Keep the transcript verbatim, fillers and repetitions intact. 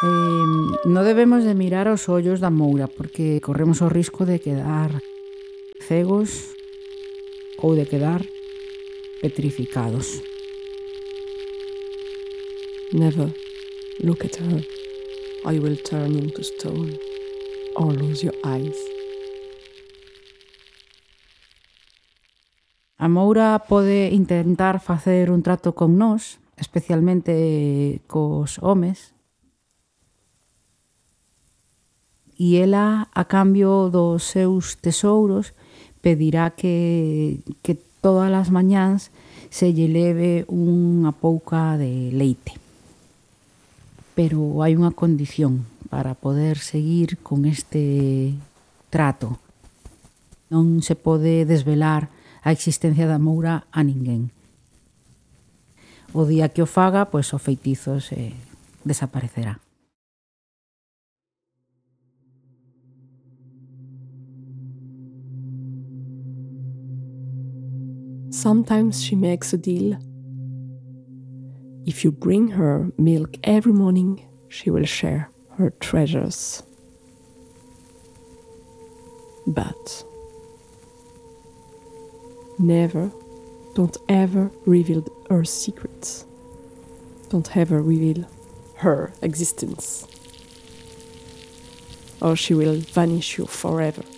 Eh, no debemos de mirar aos ollos da moura porque corremos o risco de quedar cegos ou de quedar petrificados. Never look at her, or you will turn into stone or lose your eyes. A moura pode intentar facer un trato con nós, especialmente cos homes, e ela, a cambio dos seus tesouros, pedirá que, que todas as mañáns se lle leve unha pouca de leite. Pero hai unha condición para poder seguir con este trato. Non se pode desvelar a existencia da moura a ninguén. O día que o faga, pois o feitizo se desaparecerá. Sometimes she makes a deal. If you bring her milk every morning, she will share her treasures. But never, don't ever reveal her secrets. Don't ever reveal her existence, or she will vanish you forever.